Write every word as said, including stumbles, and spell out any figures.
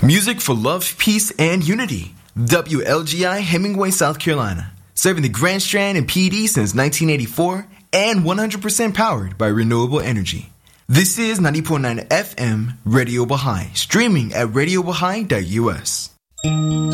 Music for love, peace, and unity. W L G I Hemingway, South Carolina. Serving the Grand Strand and P D since nineteen eighty-four and one hundred percent powered by renewable energy. This is ninety point nine F M Radio Baha'i, streaming at radio baha'i dot U S.